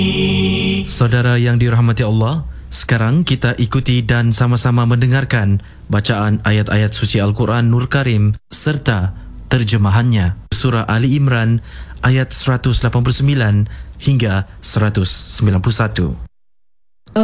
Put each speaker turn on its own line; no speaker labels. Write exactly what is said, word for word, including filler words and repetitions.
Saudara yang dirahmati Allah, sekarang kita ikuti dan sama-sama mendengarkan bacaan ayat-ayat suci Al-Quran Nur Karim serta terjemahannya. Surah Ali Imran ayat seratus lapan puluh sembilan hingga seratus sembilan puluh satu.